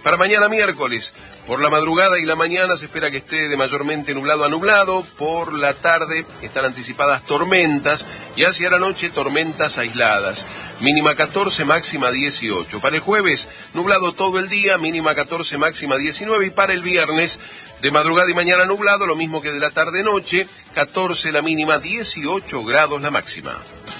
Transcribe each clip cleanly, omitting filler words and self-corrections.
Para mañana miércoles, por la madrugada y la mañana se espera que esté de mayormente nublado a nublado. Por la tarde están anticipadas tormentas y hacia la noche tormentas aisladas. Mínima 14, máxima 18. Para el jueves, nublado todo el día, mínima 14, máxima 19. Y para el viernes, de madrugada y mañana nublado, lo mismo que de la tarde-noche, 14 la mínima, 18 grados la máxima.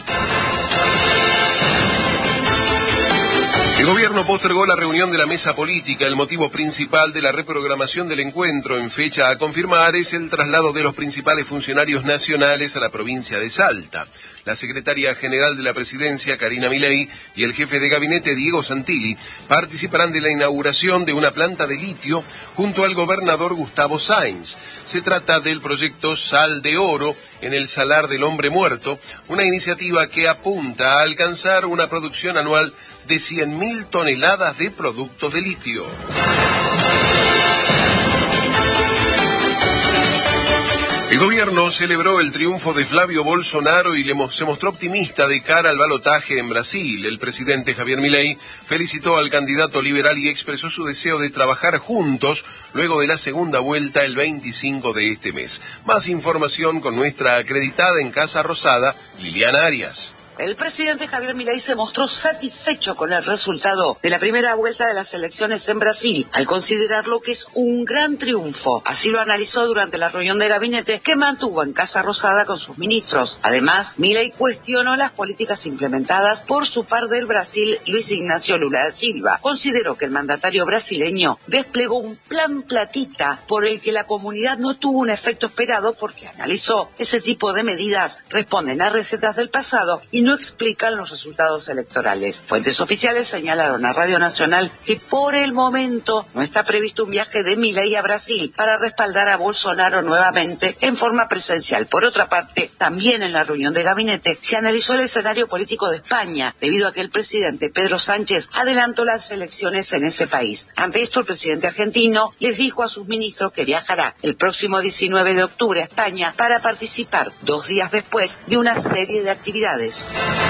El gobierno postergó la reunión de la mesa política. El motivo principal de la reprogramación del encuentro en fecha a confirmar es el traslado de los principales funcionarios nacionales a la provincia de Salta. La secretaria general de la presidencia, Karina Milei, y el jefe de gabinete, Diego Santilli, participarán de la inauguración de una planta de litio junto al gobernador Gustavo Sáenz. Se trata del proyecto Sal de Oro en el Salar del Hombre Muerto, una iniciativa que apunta a alcanzar una producción anual de 100.000 toneladas de productos de litio. El gobierno celebró el triunfo de Flavio Bolsonaro y se mostró optimista de cara al balotaje en Brasil. El presidente Javier Milei felicitó al candidato liberal y expresó su deseo de trabajar juntos luego de la segunda vuelta el 25 de este mes. Más información con nuestra acreditada en Casa Rosada, Liliana Arias. El presidente Javier Milei se mostró satisfecho con el resultado de la primera vuelta de las elecciones en Brasil, al considerarlo que es un gran triunfo. Así lo analizó durante la reunión de gabinete que mantuvo en Casa Rosada con sus ministros. Además, Milei cuestionó las políticas implementadas por su par del Brasil, Luis Ignacio Lula da Silva. Consideró que el mandatario brasileño desplegó un plan platita por el que la comunidad no tuvo un efecto esperado porque analizó ese tipo de medidas responden a recetas del pasado y no explican los resultados electorales. Fuentes oficiales señalaron a Radio Nacional que por el momento no está previsto un viaje de Milei a Brasil para respaldar a Bolsonaro nuevamente en forma presencial. Por otra parte, también en la reunión de gabinete se analizó el escenario político de España, debido a que el presidente Pedro Sánchez adelantó las elecciones en ese país. Ante esto, el presidente argentino les dijo a sus ministros que viajará el próximo 19 de octubre a España para participar 2 días después de una serie de actividades.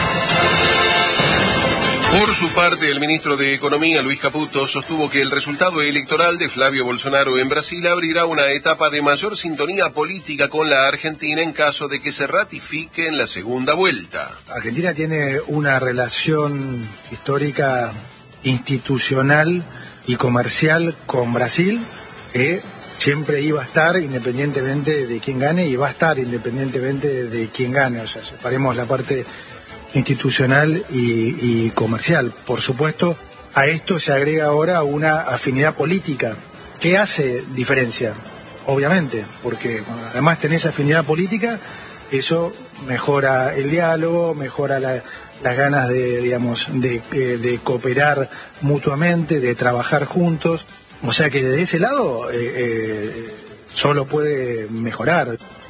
Por su parte, el ministro de Economía, Luis Caputo, sostuvo que el resultado electoral de Flavio Bolsonaro en Brasil abrirá una etapa de mayor sintonía política con la Argentina en caso de que se ratifique en la segunda vuelta. Argentina tiene una relación histórica, institucional y comercial con Brasil que siempre iba a estar independientemente de quién gane y va a estar independientemente de quién gane. O sea, separemos la parte institucional y comercial. Por supuesto, a esto se agrega ahora una afinidad política. ¿Qué hace diferencia? Obviamente, porque además tenés afinidad política, eso mejora el diálogo, mejora las ganas de cooperar mutuamente, de trabajar juntos. O sea que desde ese lado solo puede mejorar.